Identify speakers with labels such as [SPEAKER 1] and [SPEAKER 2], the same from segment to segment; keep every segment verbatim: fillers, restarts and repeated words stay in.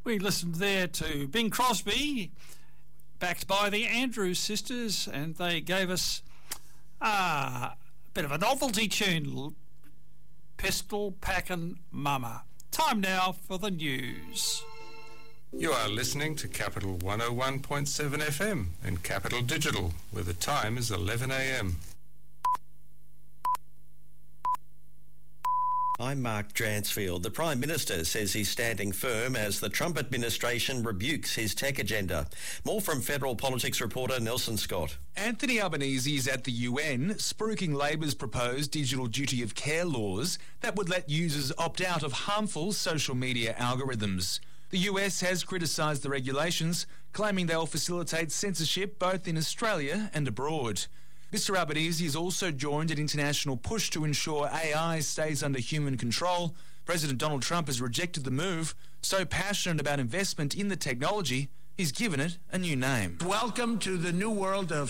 [SPEAKER 1] We listened there to Bing Crosby, backed by the Andrews Sisters, and they gave us ah, a bit of a novelty tune, Pistol Packin' Mama. Time now for the news.
[SPEAKER 2] You are listening to Capital one oh one point seven F M and Capital Digital, where the time is eleven a m.
[SPEAKER 3] I'm Mark Dransfield. The Prime Minister says he's standing firm as the Trump administration rebukes his tech agenda. More from Federal Politics reporter Nelson Scott.
[SPEAKER 4] Anthony Albanese is at the U N, spruiking Labor's proposed digital duty of care laws that would let users opt out of harmful social media algorithms. The U S has criticised the regulations, claiming they'll facilitate censorship both in Australia and abroad. Mister Albanese has also joined an international push to ensure A I stays under human control. President Donald Trump has rejected the move. So passionate about investment in the technology, he's given it a new name.
[SPEAKER 5] Welcome to the new world of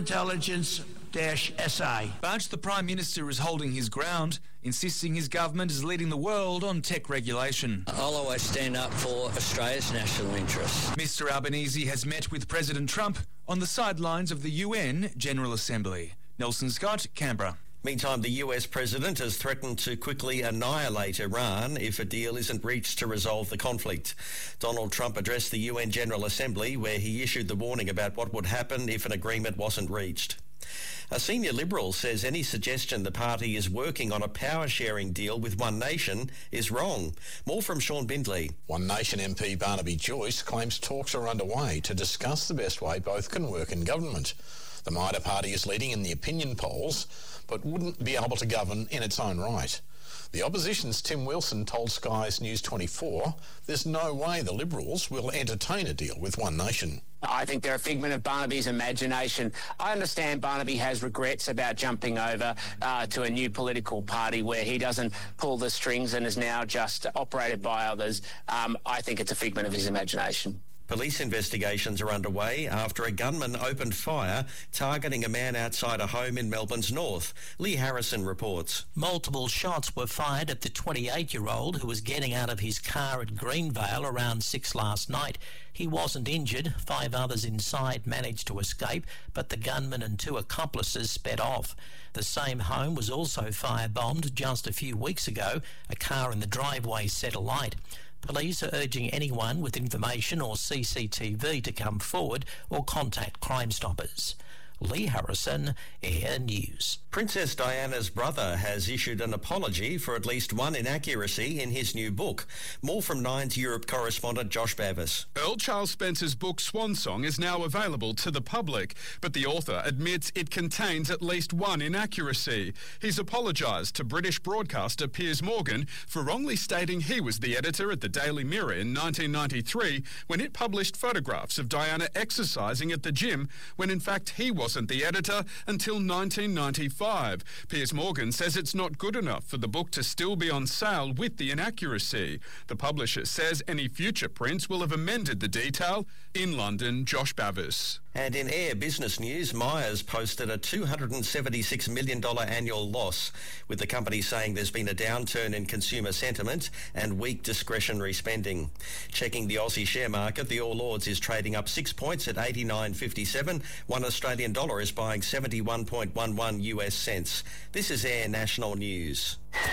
[SPEAKER 5] superintelligence-S I.
[SPEAKER 4] But the Prime Minister is holding his ground, insisting his government is leading the world on tech regulation.
[SPEAKER 6] I'll always stand up for Australia's national interests.
[SPEAKER 4] Mister Albanese has met with President Trump on the sidelines of the U N General Assembly. Nelson Scott, Canberra.
[SPEAKER 3] Meantime, the U S President has threatened to quickly annihilate Iran if a deal isn't reached to resolve the conflict. Donald Trump addressed the U N General Assembly, where he issued the warning about what would happen if an agreement wasn't reached. A senior Liberal says any suggestion the party is working on a power-sharing deal with One Nation is wrong. More from Sean Bindley.
[SPEAKER 7] One Nation M P Barnaby Joyce claims talks are underway to discuss the best way both can work in government. The Maida Party is leading in the opinion polls, but wouldn't be able to govern in its own right. The opposition's Tim Wilson told Sky's News twenty-four there's no way the Liberals will entertain a deal with One Nation.
[SPEAKER 8] I think they're a figment of Barnaby's imagination. I understand Barnaby has regrets about jumping over uh, to a new political party where he doesn't pull the strings and is now just operated by others. Um, I think it's a figment of his imagination.
[SPEAKER 3] Police investigations are underway after a gunman opened fire targeting a man outside a home in Melbourne's north. Lee Harrison reports.
[SPEAKER 9] Multiple shots were fired at the twenty-eight-year-old who was getting out of his car at Greenvale around six last night. He wasn't injured. Five others inside managed to escape, but the gunman and two accomplices sped off. The same home was also firebombed just a few weeks ago. A car in the driveway set alight. Police are urging anyone with information or C C T V to come forward or contact Crime Stoppers. Lee Harrison, Air News.
[SPEAKER 3] Princess Diana's brother has issued an apology for at least one inaccuracy in his new book. More from Nine's Europe correspondent Josh Bavis.
[SPEAKER 10] Earl Charles Spencer's book Swan Song is now available to the public, but the author admits it contains at least one inaccuracy. He's apologised to British broadcaster Piers Morgan for wrongly stating he was the editor at the Daily Mirror in nineteen ninety-three when it published photographs of Diana exercising at the gym when in fact he was wasn't the editor until nineteen ninety-five. Piers Morgan says it's not good enough for the book to still be on sale with the inaccuracy. The publisher says any future prints will have amended the detail. In London, Josh Bavis.
[SPEAKER 3] And in Air Business News, Myers posted a two hundred seventy-six million dollars annual loss, with the company saying there's been a downturn in consumer sentiment and weak discretionary spending. Checking the Aussie share market, the All Ords is trading up six points at eighty-nine fifty-seven. One Australian dollar is buying seventy-one point one one U S cents. This is Air National News.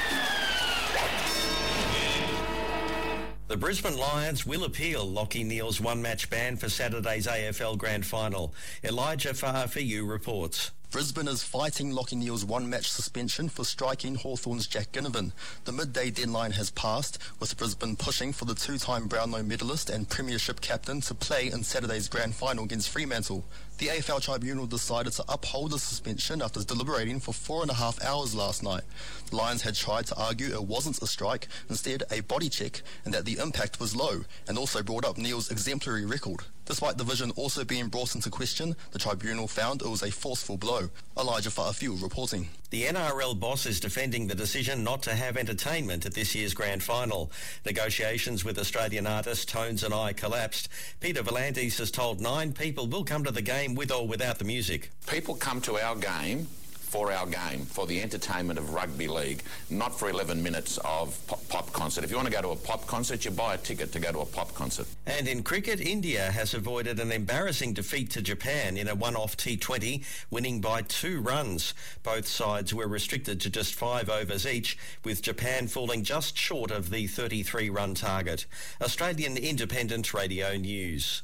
[SPEAKER 3] The Brisbane Lions will appeal Lachie Neale's one-match ban for Saturday's A F L Grand Final. Elijah Fa'afeyu reports.
[SPEAKER 11] Brisbane is fighting Lachie Neale's one-match suspension for striking Hawthorn's Jack Ginnivan. The midday deadline has passed, with Brisbane pushing for the two-time Brownlow medalist and premiership captain to play in Saturday's grand final against Fremantle. The A F L Tribunal decided to uphold the suspension after deliberating for four and a half hours last night. The Lions had tried to argue it wasn't a strike, instead a body check, and that the impact was low, and also brought up Neale's exemplary record. Despite the vision also being brought into question, the tribunal found it was a forceful blow. Elijah Fa'afeyu reporting.
[SPEAKER 3] The N R L boss is defending the decision not to have entertainment at this year's grand final. Negotiations with Australian artist Tones and I collapsed. Peter Volantis has told Nine people will come to the game with or without the music.
[SPEAKER 12] People come to our game for our game, for the entertainment of rugby league, not for eleven minutes of pop, pop concert. If you want to go to a pop concert, you buy a ticket to go to a pop concert.
[SPEAKER 3] And in cricket, India has avoided an embarrassing defeat to Japan in a one-off T twenty, winning by two runs. Both sides were restricted to just five overs each, with Japan falling just short of the thirty-three run target. Australian Independent Radio News.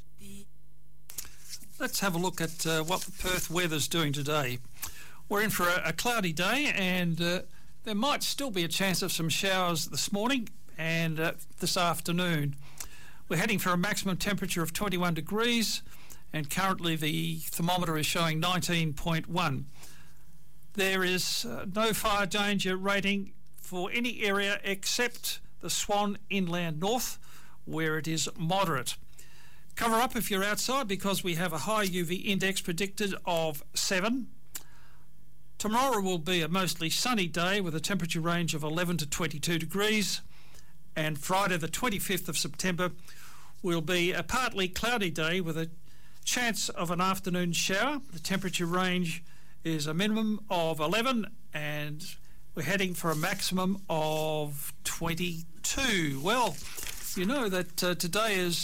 [SPEAKER 1] Let's have a look at uh, what the Perth weather's doing today. We're in for a, a cloudy day, and uh, there might still be a chance of some showers this morning and uh, this afternoon. We're heading for a maximum temperature of twenty-one degrees, and currently the thermometer is showing nineteen point one. There is uh, no fire danger rating for any area except the Swan Inland North, where it is moderate. Cover up if you're outside, because we have a high U V index predicted of seven. Tomorrow will be a mostly sunny day with a temperature range of eleven to twenty-two degrees, and Friday the twenty-fifth of September will be a partly cloudy day with a chance of an afternoon shower. The temperature range is a minimum of eleven, and we're heading for a maximum of twenty-two. Well, you know that uh, today is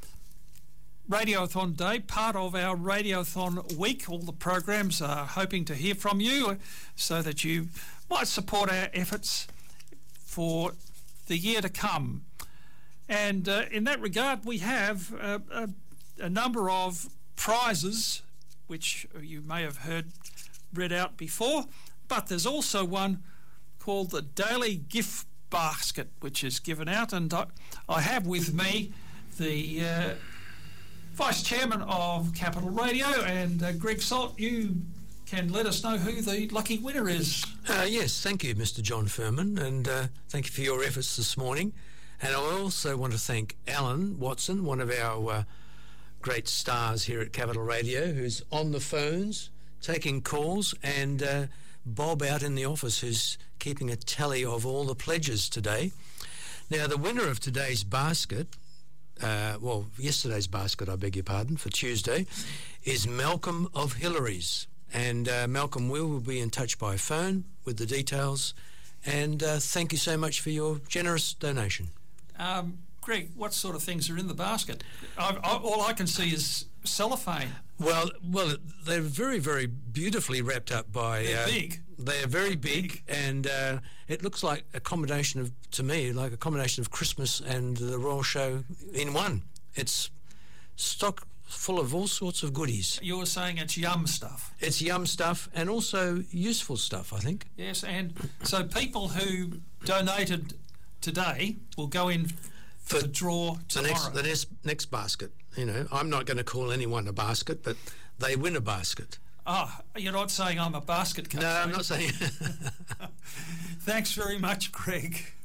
[SPEAKER 1] Radiothon Day, part of our Radiothon week. All the programs are hoping to hear from you so that you might support our efforts for the year to come. And uh, in that regard, we have uh, a, a number of prizes, which you may have heard read out before, but there's also one called the Daily Gift Basket, which is given out, and I, I have with me the uh, Vice Chairman of Capital Radio, and uh, Greg Salt, you can let us know who the lucky winner is.
[SPEAKER 13] Uh, yes, thank you, Mister John Furman, and uh, thank you for your efforts this morning. And I also want to thank Alan Watson, one of our uh, great stars here at Capital Radio, who's on the phones, taking calls, and uh, Bob out in the office, who's keeping a tally of all the pledges today. Now, the winner of today's basket, Uh, well, yesterday's basket, I beg your pardon, for Tuesday, is Malcolm of Hillary's. And uh, Malcolm will, will be in touch by phone with the details. And uh, thank you so much for your generous donation.
[SPEAKER 1] Um, Greg, what sort of things are in the basket? I, I, all I can see is cellophane.
[SPEAKER 13] Well, well, they're very, very beautifully wrapped up by...
[SPEAKER 1] They're
[SPEAKER 13] uh,
[SPEAKER 1] big.
[SPEAKER 13] They are very big, big. and uh, it looks like a combination of, to me, like a combination of Christmas and the Royal Show in one. It's stock full of all sorts of goodies.
[SPEAKER 1] You're saying it's yum stuff.
[SPEAKER 13] It's yum stuff and also useful stuff, I think.
[SPEAKER 1] Yes, and so people who donated today will go in for, for the draw tomorrow.
[SPEAKER 13] The next, the next, next basket. You know, I'm not going to call anyone a basket, but they win a basket.
[SPEAKER 1] Oh, you're not saying I'm a basket coach?
[SPEAKER 13] No, I'm not saying...
[SPEAKER 1] Thanks very much, Greg.